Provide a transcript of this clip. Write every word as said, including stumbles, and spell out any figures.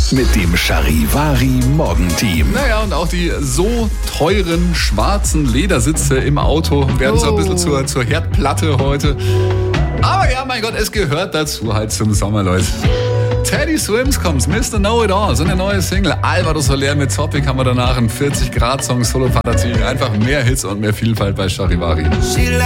mit dem Charivari Morgenteam. Naja, und auch die so teuren schwarzen Ledersitze im Auto werden so ein bisschen zur, zur Herdplatte heute. Aber ja, mein Gott, es gehört dazu halt zum Sommer, Leute. Teddy Swims kommt, Mister Know-It-All, so eine neue Single. Alvaro Soler mit Topic haben wir danach einen vierzig Grad Song, Solo Fantasie. Einfach mehr Hits und mehr Vielfalt bei Charivari.